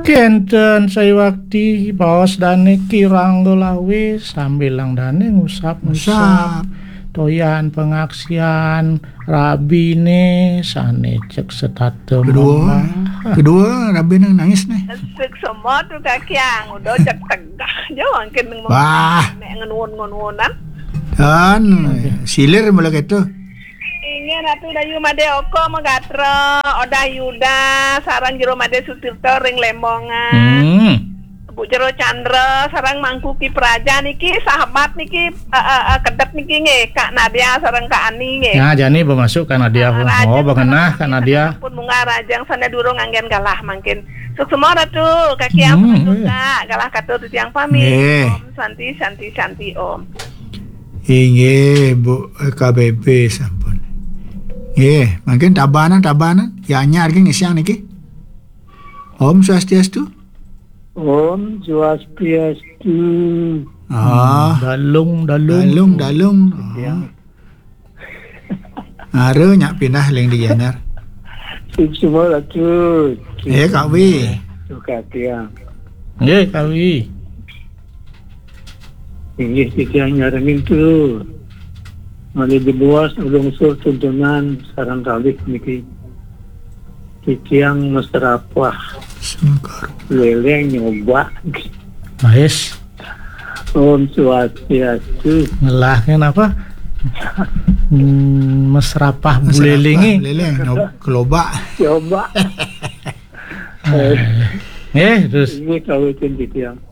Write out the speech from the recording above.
Kenten saya waktu bawas dane kirang dolawe sambil lang dane ngusap toyan pengaksian rabine sane cek setatem kedua rabine nangis nih sek semua tuh kakiang udah cek tegah jangan keneng ngenun-ngenunan dan silir mulai gitu. Ingin ratu dayu made oko megatra odah yuda sarang jero made sutirto ring lemongan Bu Jero Chandra sarang mangku ki praja niki sahabat niki kedep niki nge Kak Nadia sarang Kak Ani nge ya jani bermasuk Kak Nadia bengenah Kak Nadia pun bunga rajang sana durung anggen galah mangkin suk semua ratu kaki yang suka galah katur tiang pamit om santi om Inge Bu KBP sampun. Nggih, mungkin tabanan ya anyar ki ngisyang niki. Om Swastiastu. Om Swastiastu. Dalung. Are nyak pindah leng di Yanar. Semua ratu. Kak Wi. Suka tiang. Nggih, Kak Wi. Ini tiang nyarengin tu. Mali dibuas ulung sur tuntunan sarang kalik niki. Tiang masyarakat. Leleng nyoba. Mahes. Om Swastiastu. Ngelahkan apa? Mesrapah bulelingi. Leleng keloba. Coba. Terus. Ini kau tiang.